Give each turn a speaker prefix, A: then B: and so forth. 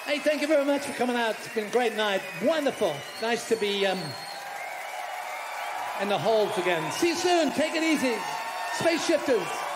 A: Hey, thank you very much for coming out. It's been a great night. Wonderful. Nice to be in the holds again. See you soon. Take it easy. Space Shifters.